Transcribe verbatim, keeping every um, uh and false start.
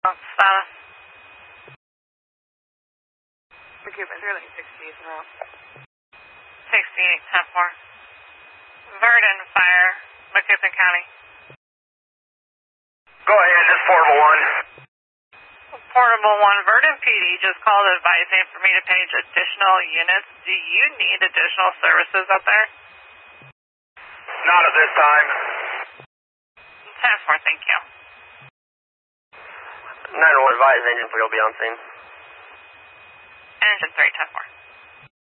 Status. McCoupin, really sixty-eight in a row. sixty-eight, ten four. Verdon Fire, Macoupin County. Go ahead, this is Portable one. Portable one, Verdon P D just called advising for me to page additional units. Do you need additional services up there? Not at this time. ten four, thank you. nine one advise engine three will be on scene. Engine three, ten four.